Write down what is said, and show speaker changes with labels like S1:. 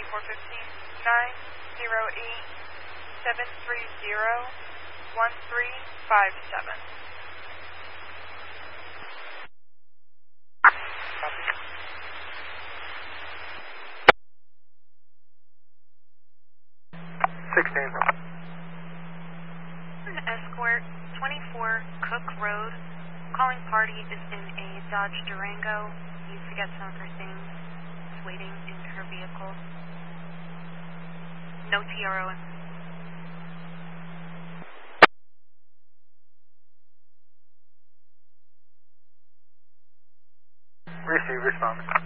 S1: 908-730-1357.
S2: Copy. 16.
S1: Escort 24 Cook Road. Calling party is in a Dodge Durango. Needs to get some of her things. Is waiting in her vehicle. No TRO.
S2: Receive response.